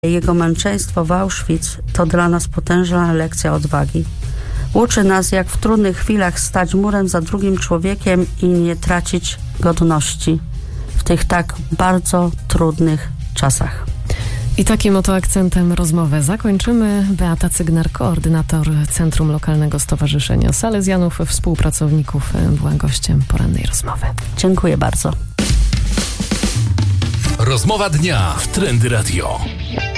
Jego męczeństwo w Auschwitz to dla nas potężna lekcja odwagi. Uczy nas, jak w trudnych chwilach stać murem za drugim człowiekiem i nie tracić godności w tych tak bardzo trudnych czasach. I takim oto akcentem rozmowę zakończymy. Beata Cygnar, koordynator Centrum Lokalnego Stowarzyszenia Salezjanów, współpracowników, była gościem porannej rozmowy. Dziękuję bardzo. Rozmowa dnia w Trendy Radio.